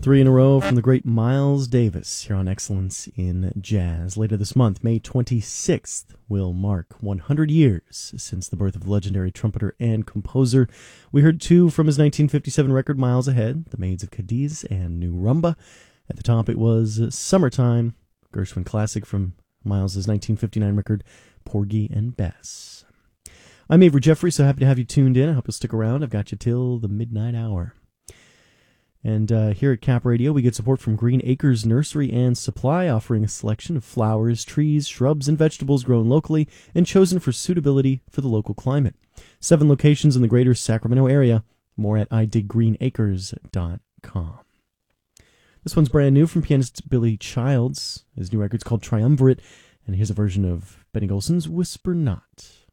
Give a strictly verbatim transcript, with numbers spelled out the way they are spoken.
three in a row from the great Miles Davis here on Excellence in Jazz. Later this month, May twenty-sixth, will mark one hundred years since the birth of the legendary trumpeter and composer. We heard two from his nineteen fifty-seven record, Miles Ahead, The Maids of Cadiz and New Rumba. At the top, it was Summertime, Gershwin classic from Miles' nineteen fifty-nine record, Porgy and Bess. I'm Avery Jeffrey, so happy to have you tuned in. I hope you'll stick around. I've got you till the midnight hour. And uh, here at Cap Radio, we get support from Green Acres Nursery and Supply, offering a selection of flowers, trees, shrubs, and vegetables grown locally and chosen for suitability for the local climate. Seven locations in the greater Sacramento area. More at i dig green acres dot com. This one's brand new from pianist Billy Childs. His new record's called Triumvirate, and here's a version of Benny Golson's Whisper Not.